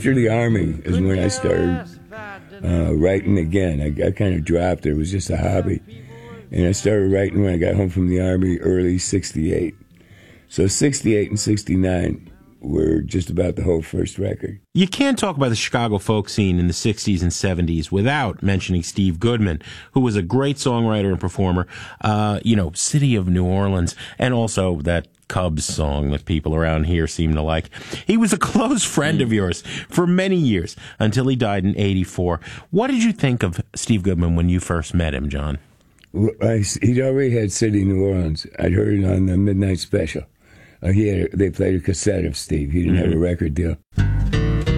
after the Army is when I started writing again. I kind of dropped it. It was just a hobby. And I started writing when I got home from the Army early 68. So 68 and 69 were just about the whole first record. You can't talk about the Chicago folk scene in the 60s and 70s without mentioning Steve Goodman, who was a great songwriter and performer, City of New Orleans, and also that Cubs song that people around here seem to like. He was a close friend of yours for many years until he died in 84. What did you think of Steve Goodman when you first met him, John? Well, he'd already had City of New Orleans. I'd heard it on the Midnight Special. They played a cassette of Steve. He didn't have a record deal.